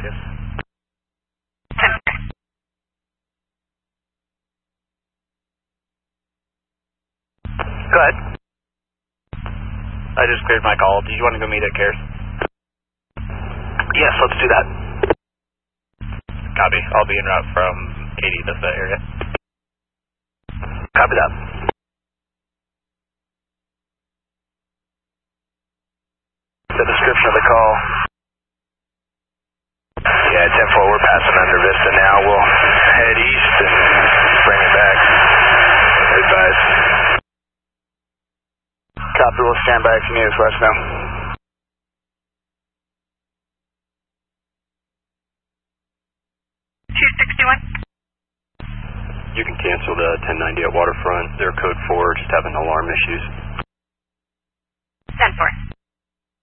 focus. Go ahead. I just cleared my call. Do you want to go meet at CARES? Yes, let's do that. Copy. I'll be en route from 80 Vista area. Copy that. The description of the call. Yeah, 10-4, we're passing under Vista now. We'll head east and bring it back. Advise. Copy, we'll stand by if you need us, let us know. You can cancel the 1090 at Waterfront. They're code 4, just having alarm issues. 10-4.